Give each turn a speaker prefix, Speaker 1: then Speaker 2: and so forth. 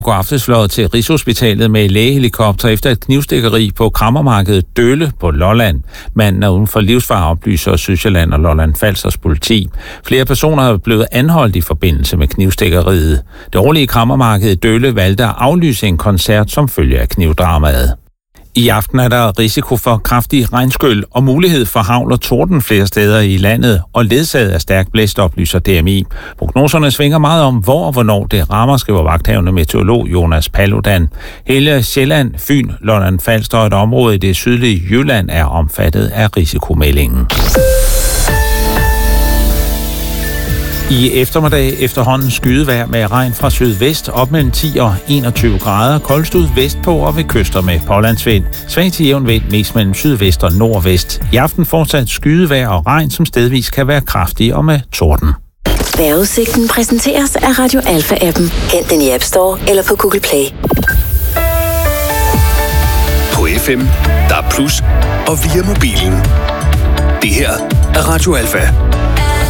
Speaker 1: går aftensløjet til Rigshospitalet med lægehelikopter efter et knivstikkeri på Krammermarkedet Dølle på Lolland. Manden er uden for livsfare, oplyser Sydsjælland og Lolland Falsters politi. Flere personer er blevet anholdt i forbindelse med knivstikkeriet. Det årlige Krammermarked Dølle valgte at aflyse en koncert som følge af knivdramaet. I aften er der risiko for kraftig regnskyl og mulighed for hagl og torden flere steder i landet, og ledsaget af stærk blæst, oplyser DMI. Prognoserne svinger meget om, hvor og hvornår det rammer, skriver vagthavende meteorolog Jonas Paludan. Hele Sjælland, Fyn, Lolland Falster og et område i det sydlige Jylland er omfattet af risikomeldingen. I eftermiddag efterhånden skydevejr med regn fra sydvest op mellem 10 og 21 grader. Koldest ud vestpå og ved kyster med pålandsvind. Svag til jævn vind mest mellem sydvest og nordvest. I aften fortsat skydevejr og regn, som stedvis kan være kraftig og med torden.
Speaker 2: Vejrudsigten præsenteres af Radio Alpha-appen. Hent den i App Store eller på Google Play.
Speaker 3: På FM, der er plus og via mobilen. Det her er Radio Alpha.